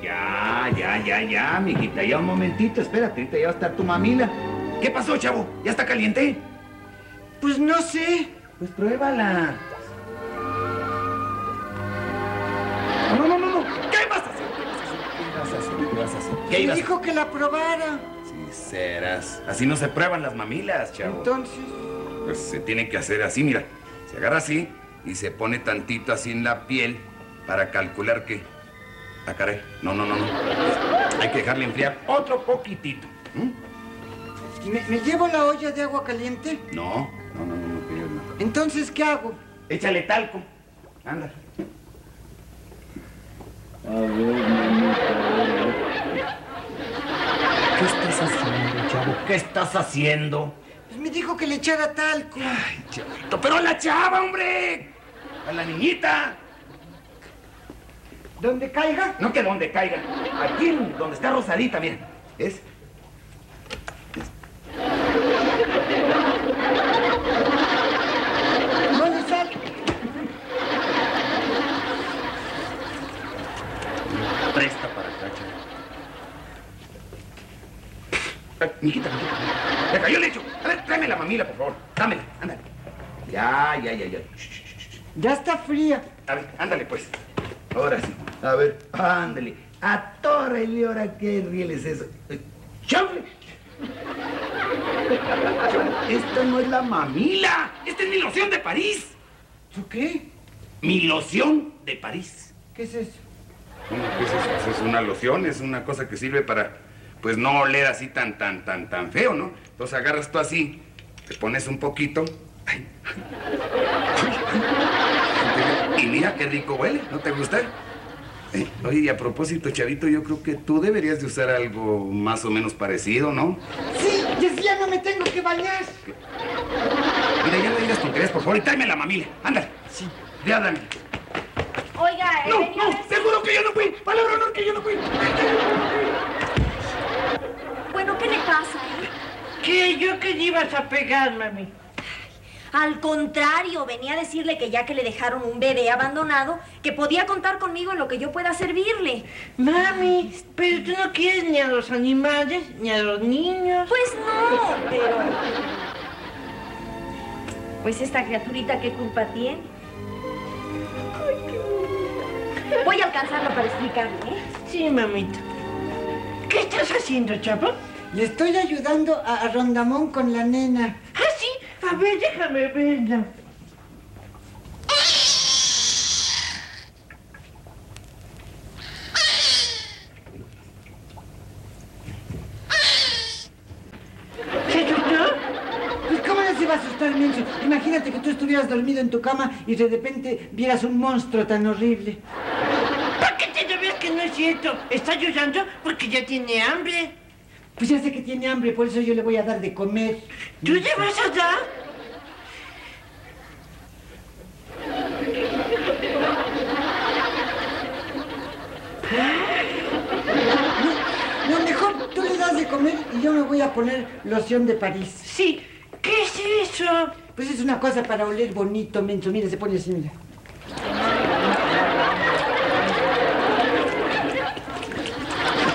Ya, mijita, ya un momentito, espérate, ahorita ya va a estar tu mamila. ¿Qué pasó, chavo? ¿Ya está caliente? Pues no sé. Pues pruébala. No. ¿Qué vas a hacer? ¿Qué vas a hacer? ¿Qué ibas a hacer? Dijo que la probara. Sí, serás. Así no se prueban las mamilas, chavo. Entonces... Pues se tiene que hacer así, mira. Se agarra así y se pone tantito así en la piel para calcular que... Ah, caray. No. Hay que dejarle enfriar otro poquitito. ¿Me llevo la olla de agua caliente? No, que yo no. Entonces, ¿qué hago? Échale talco. Anda. A ver, mamita. ¿Qué estás haciendo, chavo? ¿Qué estás haciendo? Pues me dijo que le echara talco. Ay, chavito, pero a la chava, hombre. A la niñita. ¿Dónde caiga? No que donde caiga. Aquí, donde está rosadita, mira. ¿Es? No le sale. Presta para acá, chavo. Mijita. Le cayó el lecho. A ver, tráeme la mamila, por favor. Dámela, ándale. Ya. Ya está fría. A ver, ándale, pues. Ahora sí. A ver, ándale. Atórale, ahora qué riel es eso. ¡Chanfle! Esta no es la mamila. Esta es mi loción de París. ¿Tú qué? Mi loción de París. ¿Qué es eso? ¿Qué es eso? Pues es una loción, es una cosa que sirve para, pues, no oler así tan feo, ¿no? Entonces agarras tú así, te pones un poquito. Ay. Y mira qué rico huele, ¿no te gusta? Oye, y a propósito, chavito, yo creo que tú deberías de usar algo más o menos parecido, ¿no? Sí, ya no me tengo que bañar. Mira, ya no digas tonterías, por favor, y tráeme la mamila. Ándale. Sí. Ya, dame. Oiga, No, venía a ver si- te juro que yo no fui. Palabra honor que yo no fui. Bueno, ¿qué le pasa, ¿Qué? ¿Yo qué le ibas a pegar, mami? Al contrario, venía a decirle que ya que le dejaron un bebé abandonado, que podía contar conmigo en lo que yo pueda servirle. Mami, pero tú no quieres ni a los animales, ni a los niños. Pues no, pero... Pues esta criaturita, ¿qué culpa tiene? Voy a alcanzarlo para explicarle, ¿eh? Sí, mamita. ¿Qué estás haciendo, Chapo? Le estoy ayudando a Rondamón con la nena. ¿Ah, sí? A ver, déjame verla. ¿Se asustó? Pues, ¿cómo no se va a asustar, menso? Imagínate que tú estuvieras dormido en tu cama y de repente vieras un monstruo tan horrible. ¿Por qué te ves que no es cierto? Está llorando porque ya tiene hambre. Pues ya sé que tiene hambre, por eso yo le voy a dar de comer. ¿Tú le vas a dar? No, mejor tú le das de comer y yo me voy a poner loción de París. Sí. ¿Qué es eso? Pues es una cosa para oler bonito, menso. Mira, se pone así, mira.